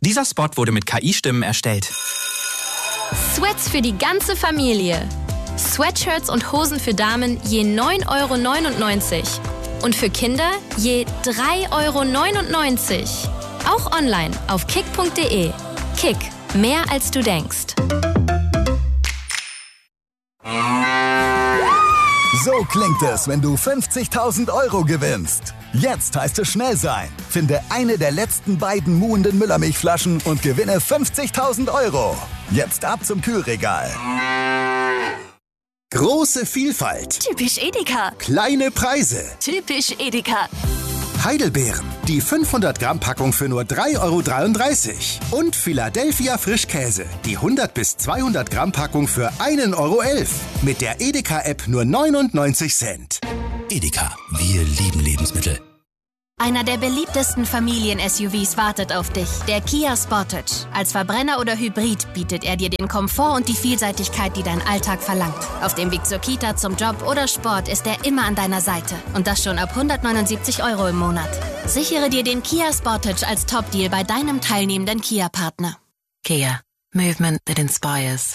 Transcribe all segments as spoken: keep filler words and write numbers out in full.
Dieser Spot wurde mit K I-Stimmen erstellt. Sweats für die ganze Familie. Sweatshirts und Hosen für Damen je neun Euro neunundneunzig. Und für Kinder je drei Euro neunundneunzig. Auch online auf kick punkt de. Kick, mehr als du denkst. So klingt es, wenn du fünfzigtausend Euro gewinnst. Jetzt heißt es schnell sein. Finde eine der letzten beiden muhenden Müllermilchflaschen und gewinne fünfzigtausend Euro. Jetzt ab zum Kühlregal. Große Vielfalt. Typisch Edeka. Kleine Preise. Typisch Edeka. Heidelbeeren. Die fünfhundert Gramm Packung für nur drei Euro dreiunddreißig. Und Philadelphia Frischkäse. Die hundert bis zweihundert Gramm Packung für ein Euro elf. Mit der Edeka-App nur neunundneunzig Cent. Edeka. Wir lieben Lebensmittel. Einer der beliebtesten Familien-S U Vs wartet auf dich, der Kia Sportage. Als Verbrenner oder Hybrid bietet er dir den Komfort und die Vielseitigkeit, die dein Alltag verlangt. Auf dem Weg zur Kita, zum Job oder Sport ist er immer an deiner Seite. Und das schon ab hundertneunundsiebzig Euro im Monat. Sichere dir den Kia Sportage als Top-Deal bei deinem teilnehmenden Kia-Partner. Kia. Movement that inspires.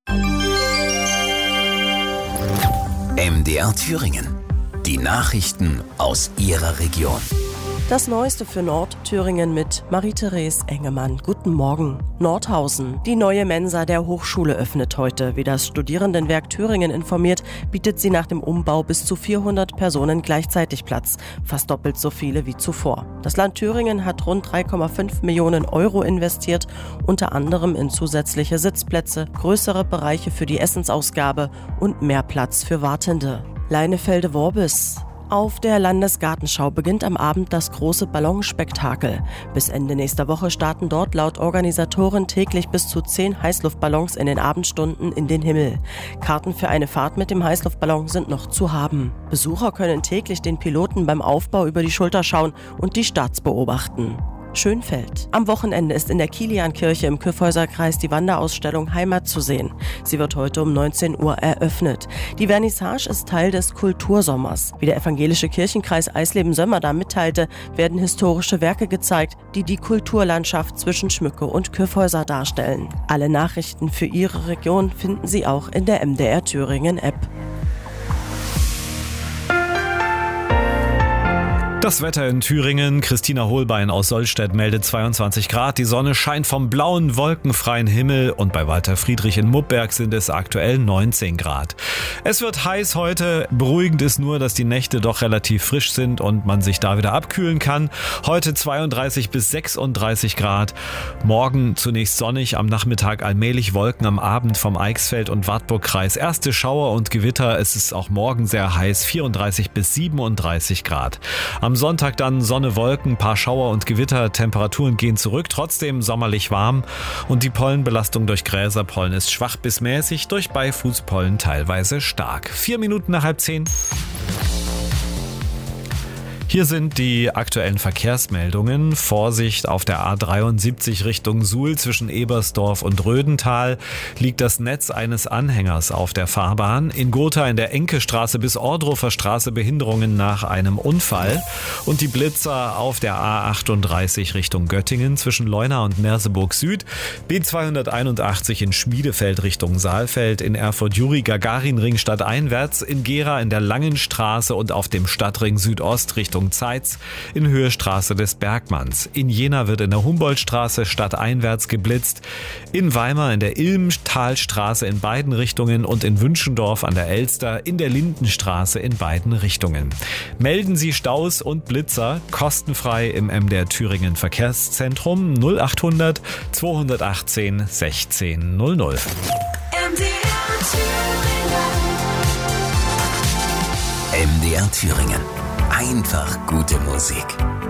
M D R Thüringen. Die Nachrichten aus Ihrer Region. Das Neueste für Nordthüringen mit Marie-Therese Engemann. Guten Morgen. Nordhausen. Die neue Mensa der Hochschule öffnet heute. Wie das Studierendenwerk Thüringen informiert, bietet sie nach dem Umbau bis zu vierhundert Personen gleichzeitig Platz. Fast doppelt so viele wie zuvor. Das Land Thüringen hat rund drei Komma fünf Millionen Euro investiert, unter anderem in zusätzliche Sitzplätze, größere Bereiche für die Essensausgabe und mehr Platz für Wartende. Leinefelde-Worbis. Auf der Landesgartenschau beginnt am Abend das große Ballonspektakel. Bis Ende nächster Woche starten dort laut Organisatoren täglich bis zu zehn Heißluftballons in den Abendstunden in den Himmel. Karten für eine Fahrt mit dem Heißluftballon sind noch zu haben. Besucher können täglich den Piloten beim Aufbau über die Schulter schauen und die Starts beobachten. Schönfeld. Am Wochenende ist in der Kiliankirche im Kyffhäuserkreis die Wanderausstellung Heimat zu sehen. Sie wird heute um neunzehn Uhr eröffnet. Die Vernissage ist Teil des Kultursommers. Wie der evangelische Kirchenkreis Eisleben-Sömmerda mitteilte, werden historische Werke gezeigt, die die Kulturlandschaft zwischen Schmücke und Kyffhäuser darstellen. Alle Nachrichten für Ihre Region finden Sie auch in der M D R Thüringen App. Das Wetter in Thüringen. Christina Hohlbein aus Sollstedt meldet zweiundzwanzig Grad. Die Sonne scheint vom blauen, wolkenfreien Himmel und bei Walter Friedrich in Muppberg sind es aktuell neunzehn Grad. Es wird heiß heute. Beruhigend ist nur, dass die Nächte doch relativ frisch sind und man sich da wieder abkühlen kann. Heute zweiunddreißig bis sechsunddreißig Grad. Morgen zunächst sonnig, am Nachmittag allmählich Wolken, am Abend vom Eichsfeld und Wartburgkreis erste Schauer und Gewitter. Es ist auch morgen sehr heiß, vierunddreißig bis siebenunddreißig Grad. Am Sonntag dann Sonne, Wolken, paar Schauer und Gewitter, Temperaturen gehen zurück, trotzdem sommerlich warm und die Pollenbelastung durch Gräserpollen ist schwach bis mäßig, durch Beifußpollen teilweise stark. Vier Minuten nach halb zehn. Hier sind die aktuellen Verkehrsmeldungen. Vorsicht auf der A dreiundsiebzig Richtung Suhl zwischen Ebersdorf und Rödental liegt das Netz eines Anhängers auf der Fahrbahn. In Gotha in der Enkestraße bis Ohrdruffer Straße Behinderungen nach einem Unfall. Und die Blitzer auf der A achtunddreißig Richtung Göttingen zwischen Leuna und Merseburg Süd. B zweihunderteinundachtzig in Schmiedefeld Richtung Saalfeld, in Erfurt-Juri-Gagarin-Ring stadteinwärts, in Gera in der Langenstraße und auf dem Stadtring Südost Richtung Zeitz in Höhestraße des Bergmanns. In Jena wird in der Humboldtstraße stadteinwärts geblitzt. In Weimar in der Ilmtalstraße in beiden Richtungen und in Wünschendorf an der Elster in der Lindenstraße in beiden Richtungen. Melden Sie Staus und Blitzer kostenfrei im M D R Thüringen Verkehrszentrum null achthundert zweihundertachtzehn sechzehn null null. M D R Thüringen. M D R Thüringen. Einfach gute Musik.